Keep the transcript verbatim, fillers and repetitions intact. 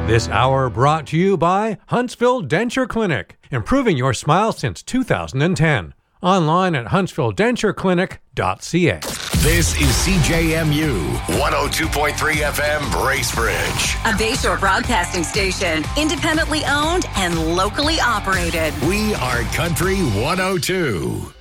This hour brought to you by Huntsville Denture Clinic, improving your smile since two thousand ten. Online at huntsville denture clinic dot c a. This is C J M U one oh two point three F M Bracebridge. A Bayshore broadcasting station, independently owned and locally operated. We are Country one oh two.